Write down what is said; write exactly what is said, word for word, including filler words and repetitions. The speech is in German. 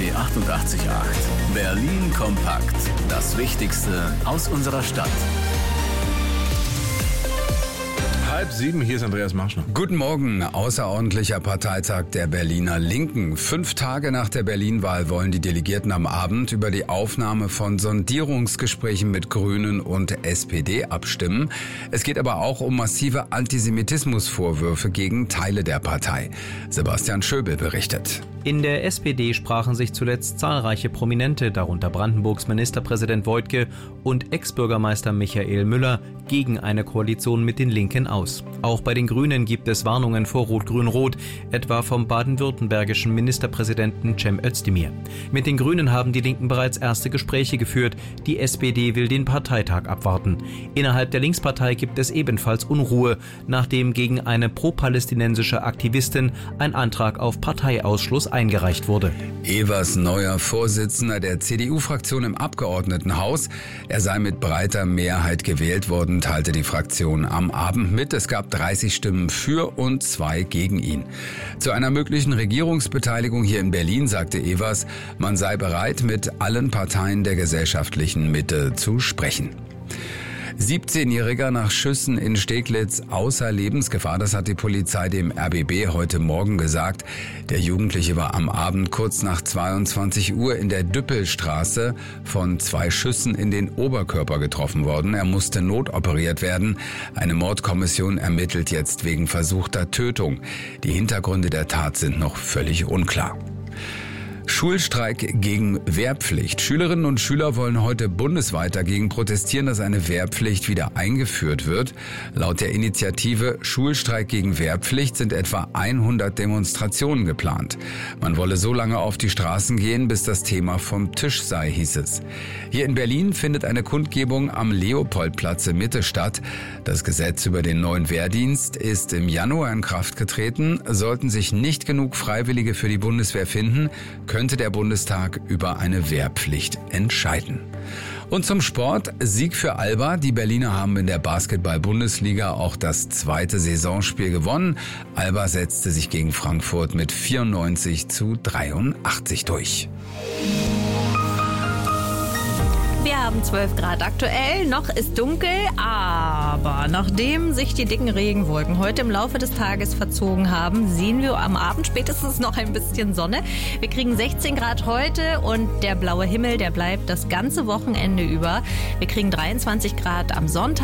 B achtundachtzig Komma acht. Berlin kompakt. Das Wichtigste aus unserer Stadt. Halb sieben, hier ist Andreas Marschner. Guten Morgen, außerordentlicher Parteitag der Berliner Linken. Fünf Tage nach der Berlin-Wahl wollen die Delegierten am Abend über die Aufnahme von Sondierungsgesprächen mit Grünen und S P D abstimmen. Es geht aber auch um massive Antisemitismusvorwürfe gegen Teile der Partei. Sebastian Schöbel berichtet. In der S P D sprachen sich zuletzt zahlreiche Prominente, darunter Brandenburgs Ministerpräsident Woidke und Ex-Bürgermeister Michael Müller, gegen eine Koalition mit den Linken aus. Auch bei den Grünen gibt es Warnungen vor Rot-Grün-Rot, etwa vom baden-württembergischen Ministerpräsidenten Cem Özdemir. Mit den Grünen haben die Linken bereits erste Gespräche geführt. Die S P D will den Parteitag abwarten. Innerhalb der Linkspartei gibt es ebenfalls Unruhe, nachdem gegen eine pro-palästinensische Aktivistin ein Antrag auf Parteiausschluss eingereicht wurde. Evers neuer Vorsitzender der C D U-Fraktion im Abgeordnetenhaus. Er sei mit breiter Mehrheit gewählt worden, teilte die Fraktion am Abend mit. Es gab dreißig Stimmen für und zwei gegen ihn. Zu einer möglichen Regierungsbeteiligung hier in Berlin sagte Evers, man sei bereit, mit allen Parteien der gesellschaftlichen Mitte zu sprechen. siebzehnjähriger nach Schüssen in Steglitz außer Lebensgefahr, das hat die Polizei dem R B B heute Morgen gesagt. Der Jugendliche war am Abend kurz nach zweiundzwanzig Uhr in der Düppelstraße von zwei Schüssen in den Oberkörper getroffen worden. Er musste notoperiert werden. Eine Mordkommission ermittelt jetzt wegen versuchter Tötung. Die Hintergründe der Tat sind noch völlig unklar. Schulstreik gegen Wehrpflicht. Schülerinnen und Schüler wollen heute bundesweit dagegen protestieren, dass eine Wehrpflicht wieder eingeführt wird. Laut der Initiative Schulstreik gegen Wehrpflicht sind etwa hundert Demonstrationen geplant. Man wolle so lange auf die Straßen gehen, bis das Thema vom Tisch sei, hieß es. Hier in Berlin findet eine Kundgebung am Leopoldplatz in Mitte statt. Das Gesetz über den neuen Wehrdienst ist im Januar in Kraft getreten. Sollten sich nicht genug Freiwillige für die Bundeswehr finden, könnte der Bundestag über eine Wehrpflicht entscheiden. Und zum Sport, Sieg für Alba. Die Berliner haben in der Basketball-Bundesliga auch das zweite Saisonspiel gewonnen. Alba setzte sich gegen Frankfurt mit vierundneunzig zu dreiundachtzig durch. Wir haben zwölf Grad aktuell, noch ist dunkel, aber nachdem sich die dicken Regenwolken heute im Laufe des Tages verzogen haben, sehen wir am Abend spätestens noch ein bisschen Sonne. Wir kriegen sechzehn Grad heute und der blaue Himmel, der bleibt das ganze Wochenende über. Wir kriegen dreiundzwanzig Grad am Sonntag.